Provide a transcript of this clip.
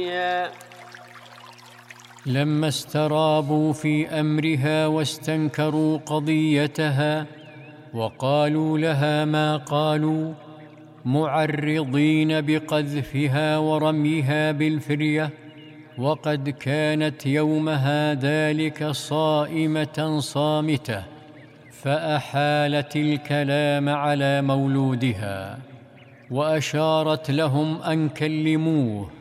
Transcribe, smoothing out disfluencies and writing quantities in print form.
لما استرابوا في أمرها واستنكروا قضيتها وقالوا لها ما قالوا، معرضين بقذفها ورميها بالفرية، وقد كانت يومها ذلك صائمة صامتة، فأحالت الكلام على مولودها وأشارت لهم أن كلموه